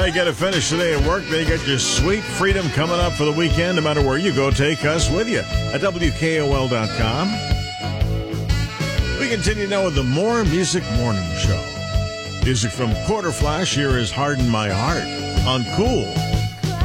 you got to finish today at work. Then you got your sweet freedom coming up for the weekend. No matter where you go, take us with you at WKOL.com. We continue now with the More Music Morning Show. Music from Quarter Flash. Here is Harden My Heart on Cool